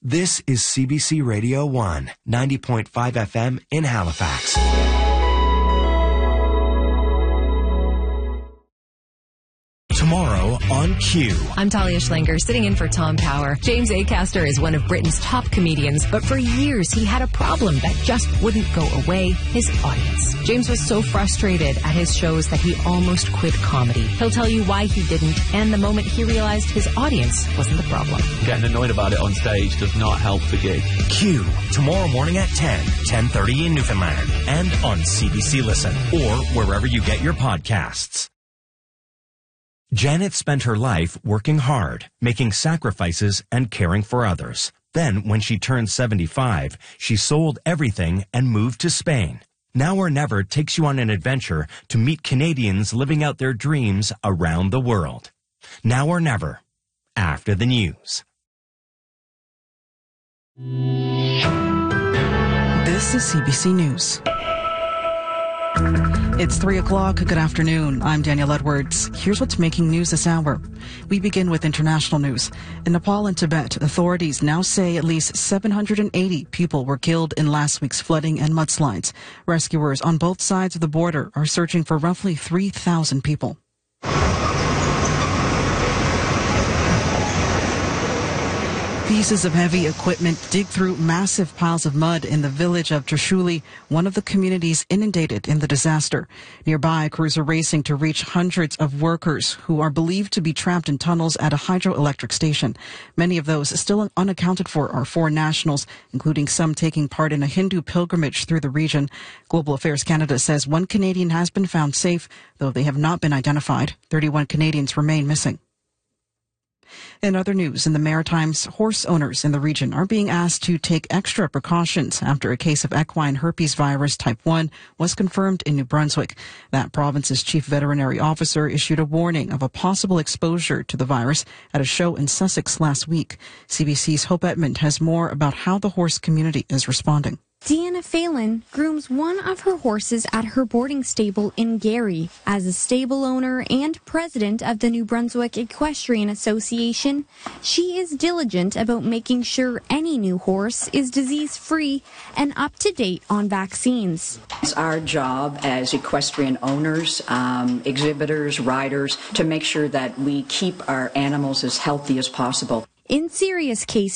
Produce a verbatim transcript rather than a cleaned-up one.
This is C B C Radio one, ninety point five F M in Halifax. Tomorrow on Q. I'm Talia Schlanger, sitting in for Tom Power. James Acaster is one of Britain's top comedians, but for years he had a problem that just wouldn't go away: his audience. James was so frustrated at his shows that he almost quit comedy. He'll tell you why he didn't, and the moment he realized his audience wasn't the problem. Getting annoyed about it on stage does not help the gig. Q, tomorrow morning at ten, ten thirty in Newfoundland, and on C B C Listen, or wherever you get your podcasts. Janet spent her life working hard, making sacrifices, and caring for others. Then, when she turned seventy-five, she sold everything and moved to Spain. Now or Never takes you on an adventure to meet Canadians living out their dreams around the world. Now or Never, after the news. This is C B C News. It's three o'clock. Good afternoon. I'm Danielle Edwards. Here's what's making news this hour. We begin with international news. In Nepal and Tibet, authorities now say at least seven hundred eighty people were killed in last week's flooding and mudslides. Rescuers on both sides of the border are searching for roughly three thousand people. Pieces of heavy equipment dig through massive piles of mud in the village of Trishuli, one of the communities inundated in the disaster. Nearby, crews are racing to reach hundreds of workers who are believed to be trapped in tunnels at a hydroelectric station. Many of those still unaccounted for are foreign nationals, including some taking part in a Hindu pilgrimage through the region. Global Affairs Canada says one Canadian has been found safe, though they have not been identified. thirty-one Canadians remain missing. In other news, in the Maritimes, horse owners in the region are being asked to take extra precautions after a case of equine herpes virus type one was confirmed in New Brunswick. That province's chief veterinary officer issued a warning of a possible exposure to the virus at a show in Sussex last week. C B C's Hope Edmond has more about how the horse community is responding. Deanna Phelan grooms one of her horses at her boarding stable in Gary. As a stable owner and president of the New Brunswick Equestrian Association, she is diligent about making sure any new horse is disease-free and up-to-date on vaccines. It's our job as equestrian owners, um, exhibitors, riders, to make sure that we keep our animals as healthy as possible. In serious cases,